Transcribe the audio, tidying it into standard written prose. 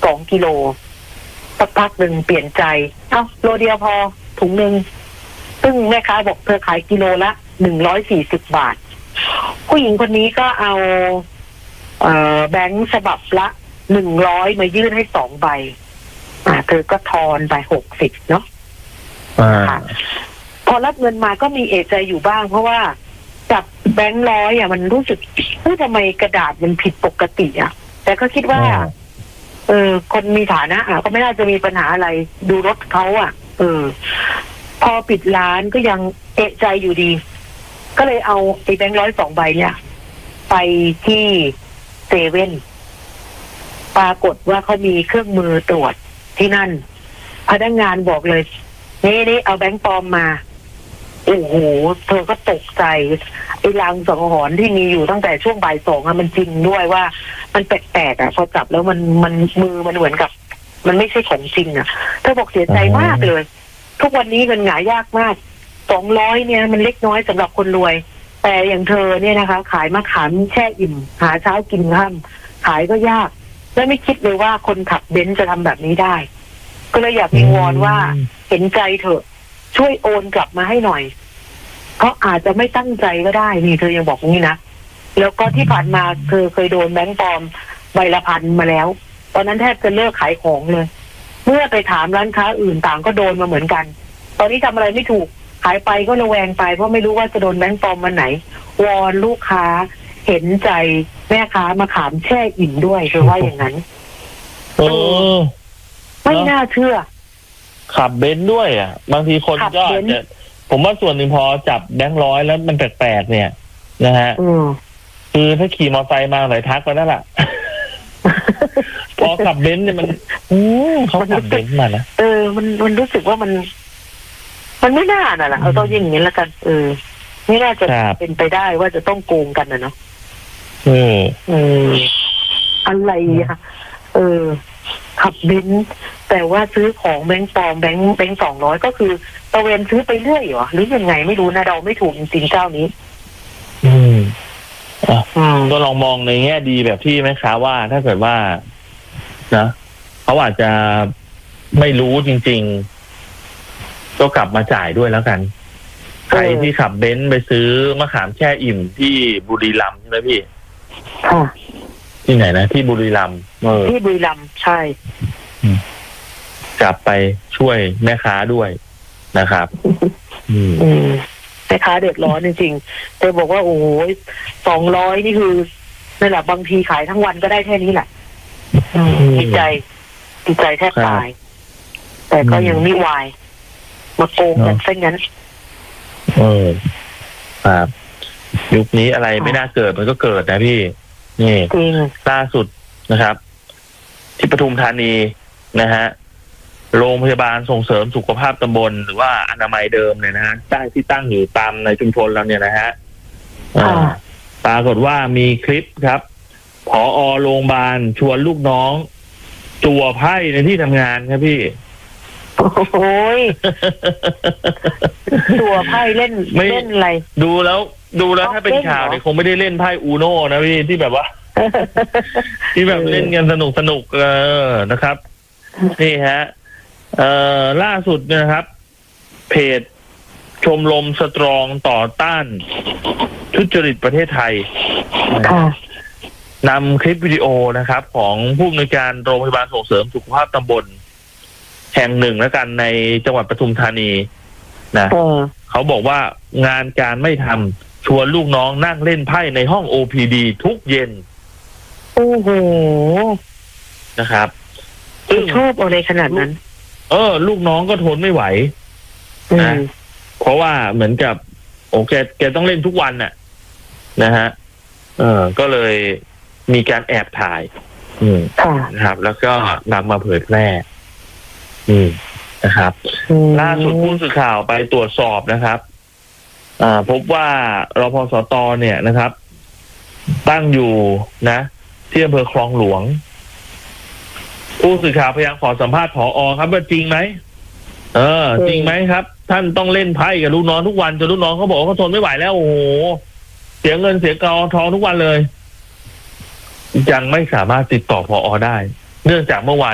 2 กิโลสักพักหนึ่งเปลี่ยนใจโลเดียวพอถุงหนึ่งซึ่งแม่ค้าบอกเธอขายกิโลละ140 บาทผู้หญิงคนนี้ก็เอาแบงค์ฉบับละ100มายื่นให้2 ใบเธอก็ทอนไป60เนาะพอรับเงินมาก็มีเอะใจอยู่บ้างเพราะว่าจับแบงค์100มันรู้สึกทำไมกระดาษมันผิดปกติแต่ก็คิดว่าคนมีฐานะก็ไม่น่าจะมีปัญหาอะไรดูรถเขาพอปิดร้านก็ยังเอะใจอยู่ดีก็เลยเอาไอ้แบงค์100 2 ใบเนี่ยไปที่เซเว่นปรากฏว่าเขามีเครื่องมือตรวจที่นั่นพนักงานบอกเลยนี่เอาแบงค์ปลอมมาโอ้โหเธอก็ตกใจไอ้ลางสังหรณ์ที่มีอยู่ตั้งแต่ช่วงบ่าย 2มันจริงด้วยว่ามันแปลกๆพอจับแล้วมันมือมันเหมือนกับมันไม่ใช่ของจริงเธอบอกเสียใจมากเลยทุกวันนี้เงินหายากมาก200เนี่ยมันเล็กน้อยสำหรับคนรวยแต่อย่างเธอเนี่ยนะคะขายมะขามแช่อิ่มหาเช้ากินค่ำขายก็ยากและไม่คิดเลยว่าคนขับเบนซ์จะทำแบบนี้ได้ก็เลยอยากวิงวอนว่าเห็นใจเถอะช่วยโอนกลับมาให้หน่อยเพราะอาจจะไม่ตั้งใจก็ได้นี่เธอยังบอกงี้นะแล้วก็ที่ผ่านมาเธอเคยโดนแบงค์ปลอมใบละ1,000มาแล้วตอนนั้นแทบจะเลิกขายของเลยเมื่อไปถามร้านค้าอื่นต่างก็โดนมาเหมือนกันตอนนี้ทำอะไรไม่ถูกขายไปก็ระแวงไปเพราะไม่รู้ว่าจะโดนแบงค์ปลอมวันไหนวอนลูกค้าเห็นใจแม่ค้ามาขามแช่อิ่มด้วยเธอว่าอย่างนั้นไม่น่าเชื่อขับเบนซ์ด้วยบางทีคนก็จะผมว่าส่วนหนึ่งพอจับแบงค์100แล้วมันแปลกๆเนี่ยนะฮะคือถ้าขี่มอเตอร์ไซค์มาหน่อยทักไปนั่นแหละพอขับเบนซ์เนี่ยมันเขาขับเบนซ์มานะมันรู้สึกว่ามันไม่น่าน่ะล่ะเอาต้องอย่างนี้แล้วกันไม่น่าจะเป็นไปได้ว่าจะต้องโกงกันเนาะอะไรขับเบนซ์แต่ว่าซื้อของแบงค์ปลอมแบงค์200ก็คือตะเวนซื้อไปเรื่อยเหรอหรือยังไงไม่รู้นะเราไม่ถูกจริงๆเจ้านี้ก็ลองมองในแง่ดีแบบที่แม่ค้าว่าถ้าเกิดว่านะเขาอาจจะไม่รู้จริงๆก็กลับมาจ่ายด้วยแล้วกันใครที่ขับเบนซ์ไปซื้อมะขามแช่อิ่มที่บุรีรัมย์ใช่ไหมพี่ที่ไหนนะที่บุรีรัมย์ที่บุรีรัมย์ใช่กลับไปช่วยแม่ค้าด้วยนะครับแม่ค้าเดือดร้อนจริงๆแต่บอกว่าโอ้โห200นี่คือนั่นแหละบางทีขายทั้งวันก็ได้แค่นี้แหละดีใจแทบตายแต่ก็ยังไม่วายมาโกงกันซะงั้นครับยุคนี้อะไรไม่น่าเกิดมันก็เกิดนะพี่นี่ล่าสุดนะครับที่ปทุมธานีนะฮะโรงพยาบาลส่งเสริมสุขภาพตำบลหรือว่าอนามัยเดิมเนี่ยนะฮะที่ตั้งอยู่ตามในชุมชนเราเนี่ยนะฮะปรากฏว่ามีคลิปครับผอ.โรงพยาบาลชวนลูกน้องจั่วไพ่ในที่ทำงานครับพี่โอ้ยจั่วไพ่เล่นอะไรดูแล้วถ้าเป็นข่าวเนี่ยคงไม่ได้เล่นไพ่อูโน่นะพี่ที่แบบว่าที่แบบเล่นกันสนุกนะครับนี่ฮะล่าสุดนะครับเพจชมรมสตรองต่อต้านทุจริตประเทศไทยนำคลิปวิดีโอนะครับของผู้อำนวยการโรงพยาบาลส่งเสริมสุขภาพตำบลแห่งหนึ่งแล้วกันในจังหวัดปทุมธานีนะเขาบอกว่างานการไม่ทำชวนลูกน้องนั่งเล่นไพ่ในห้อง OPD ทุกเย็นโอ้โหนะครับชอบอะไรขนาดนั้นลูกน้องก็ทนไม่ไหวนะเพราะว่าเหมือนกับแกต้องเล่นทุกวันน่ะนะฮะก็เลยมีการแอบถ่ายนะครับ แล้วก็นำมาเผยแพร่นะครับล่าสุดผู้สื่อข่าวไปตรวจสอบนะครับพบว่ารพสต.เนี่ยนะครับตั้งอยู่นะที่อำเภอคลองหลวงผู้สื่อข่าวพยายามขอสัมภาษณ์ผอ.ครับว่าจริงไหมจริงไหมครับท่านต้องเล่นไพ่กับลูกน้องทุกวันจนลูกน้องเขาบอกว่าเขาทนไม่ไหวแล้วโอ้โหเสียเงินเสียทองทุกวันเลยยังไม่สามารถติดต่อผอ.ได้เนื่องจากเมื่อวาน